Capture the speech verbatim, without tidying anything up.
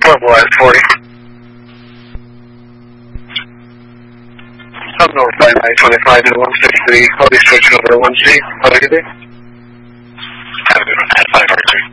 Localized forty. Up north by nine twenty-five to one sixty-three. I'll be switching over to one C. Have a good day. Have a good one. At five R two.